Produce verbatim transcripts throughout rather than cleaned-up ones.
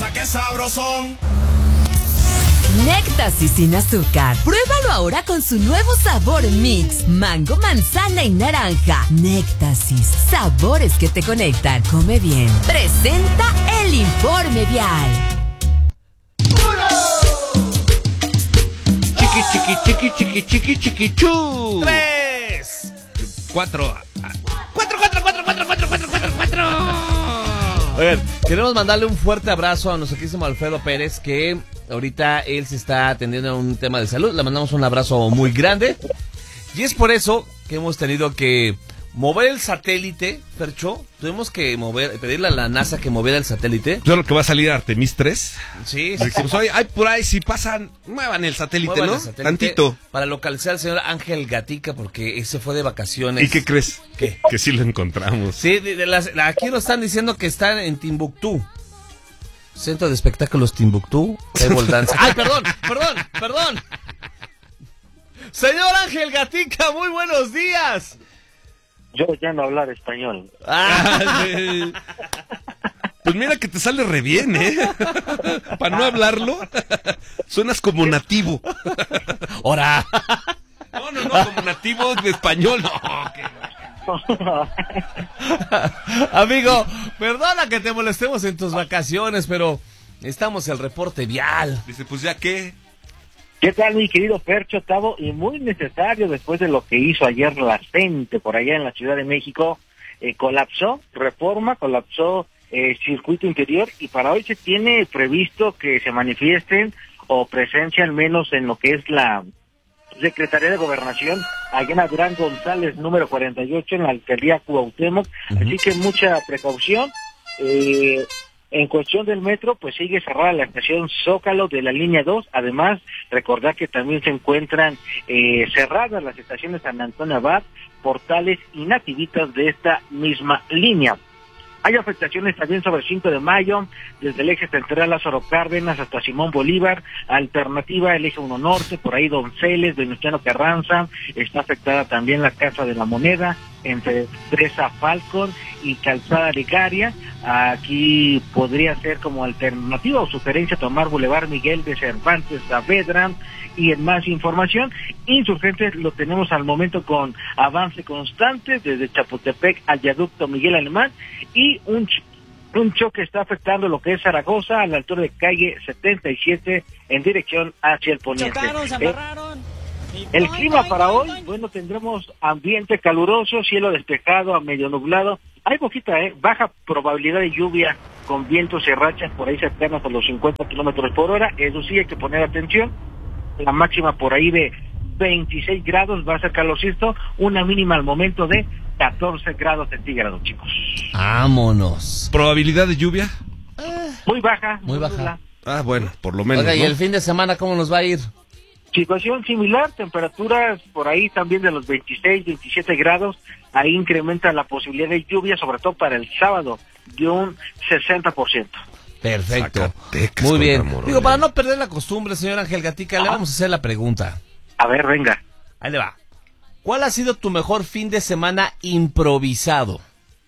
cosa que sabrosón. Néctasis sin azúcar. Pruébalo ahora con su nuevo sabor mix. Mango, manzana y naranja. Néctasis. Sabores que te conectan. Come bien. Presenta el Informe Vial. Chiqui, chiqui, chiqui, chiqui, chiqui, chiqui, chu. Tres. Cuatro. Cuatro, cuatro, cuatro, cuatro, cuatro, cuatro, cuatro, cuatro. Oigan, queremos mandarle un fuerte abrazo a nuestro queridísimo Alfredo Pérez, que ahorita él se está atendiendo a un tema de salud. Le mandamos un abrazo muy grande. Y es por eso que hemos tenido que mover el satélite, Fercho. Tuvimos que mover, pedirle a la NASA que moviera el satélite. Yo lo que va a salir Artemis tres. Sí, sí, sí. Pues hoy, hay por ahí, si pasan, muevan el satélite, Muevan ¿no? el satélite Tantito. para localizar al señor Ángel Gatica, porque se fue de vacaciones. ¿Y qué crees? ¿Qué? Que sí lo encontramos. Sí, de, de las, aquí nos están diciendo que están en Timbuktu. Centro de Espectáculos Timbuktu. Table Dance. ¡Ay, perdón! ¡Perdón! ¡Perdón! Señor Ángel Gatica, muy buenos días. Yo ya no hablar español. Ah, sí. Pues mira que te sale re bien, ¿eh? Para no hablarlo, suenas como nativo. ¡Hora! No, no, no, como nativo de español, no. Amigo, perdona que te molestemos en tus vacaciones, pero estamos el reporte vial. Dice, pues ya qué. ¿Qué tal, mi querido Fercho, Tavo? Y muy necesario después de lo que hizo ayer la gente por allá en la Ciudad de México. Eh, colapsó Reforma, colapsó eh, Circuito Interior, y para hoy se tiene previsto que se manifiesten o presencia al menos en lo que es la Secretaría de Gobernación, allá en Adrián González, número cuarenta y ocho, en la alcaldía Cuauhtémoc. Uh-huh. Así que mucha precaución. Eh, en cuestión del metro, pues sigue cerrada la estación Zócalo de la línea dos. Además, recordar que también se encuentran eh, cerradas las estaciones San Antonio Abad, Portales y Nativitas de esta misma línea. Hay afectaciones también sobre el cinco de mayo, desde el eje central Lázaro Cárdenas hasta Simón Bolívar, alternativa el eje uno norte, por ahí Donceles, Venustiano Carranza, está afectada también la Casa de la Moneda, entre Presa Falcon y Calzada Legaria. Aquí podría ser como alternativa o sugerencia tomar Boulevard Miguel de Cervantes Saavedra. Y en más información, Insurgentes lo tenemos al momento con avance constante desde Chapultepec al viaducto Miguel Alemán, y un, ch- un choque está afectando lo que es Zaragoza a la altura de calle setenta y siete en dirección hacia el poniente. Chocaron, se amarraron. Eh, el clima para hoy, bueno, tendremos ambiente caluroso, cielo despejado a medio nublado. Hay poquita, eh, baja probabilidad de lluvia con vientos y rachas por ahí cercanos a los cincuenta kilómetros por hora. Eso sí, hay que poner atención. La máxima por ahí de veintiséis grados, va a ser calorcito, una mínima al momento de catorce grados centígrados, chicos. Vámonos. ¿Probabilidad de lluvia? Muy baja. Muy baja. Nula. Ah, bueno, por lo menos, Oiga, ¿y ¿no? el fin de semana cómo nos va a ir? Situación similar, temperaturas por ahí también de los veintiséis, veintisiete grados, ahí incrementa la posibilidad de lluvia, sobre todo para el sábado, de un sesenta por ciento. Perfecto. Zacatecas Muy bien. contra Morelia. Digo, para no perder la costumbre, señor Ángel Gatica, le Ajá. vamos a hacer la pregunta. A ver, venga. Ahí le va. ¿Cuál ha sido tu mejor fin de semana improvisado?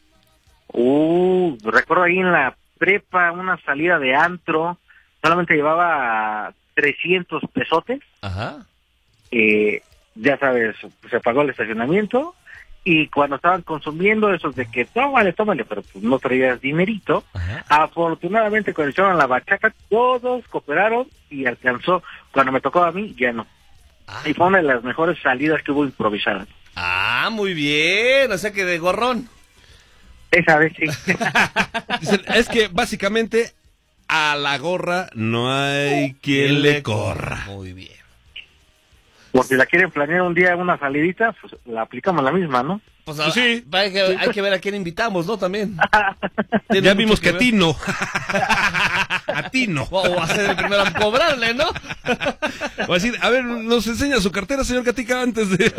Uh, recuerdo ahí en la prepa una salida de antro, solamente llevaba trescientos pesotes. Ajá. Eh, ya sabes, se pagó el estacionamiento, y cuando estaban consumiendo esos de que tómale, tómale, pero pues no traías dinerito. Ajá. Afortunadamente cuando hicieron la bachaca todos cooperaron y alcanzó. Cuando me tocó a mí ya no. Ah. Y fue una de las mejores salidas que hubo improvisadas. Ah, muy bien. O sea que de gorrón. Esa vez sí. Dicen, es que básicamente a la gorra no hay quien le corra. Muy bien. Por si la quieren planear un día una salidita, pues la aplicamos la misma, ¿no? Pues, Pues sí. Hay que, hay que ver a quién invitamos, ¿no? También. Tiene Ya mucho vimos que a ver. ti no. A ti no. O va a ser el primero en cobrarle, ¿no? O decir, a ver, nos enseña su cartera, señor Gatica, antes de...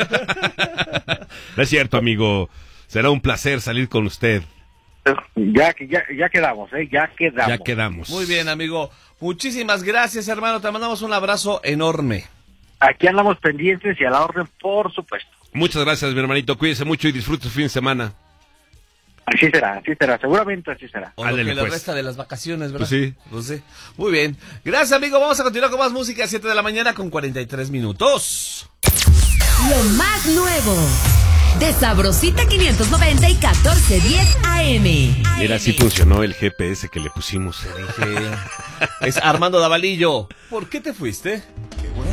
No es cierto, amigo. Será un placer salir con usted. Ya, ya, ya quedamos, ¿eh? Ya quedamos. Ya quedamos. Muy bien, amigo. Muchísimas gracias, hermano. Te mandamos un abrazo enorme. Aquí andamos pendientes y a la orden, por supuesto. Muchas gracias, mi hermanito. Cuídese mucho y disfrute su fin de semana. Así será, así será, seguramente así será. O lo Ándale, que le pues. resta de las vacaciones, ¿verdad? Pues sí. Pues sí. Muy bien. Gracias, amigo. Vamos a continuar con más música a siete de la mañana con cuarenta y tres minutos. Lo más nuevo de Sabrosita quinientos noventa y catorce diez A M. Mira, sí funcionó el G P S que le pusimos. Dije, es Armando Davalillo. ¿Por qué te fuiste?